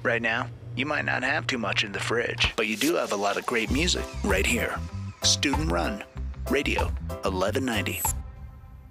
Right now, you might not have too much in the fridge, but you do have a lot of great music right here. Student Run, Radio 1190.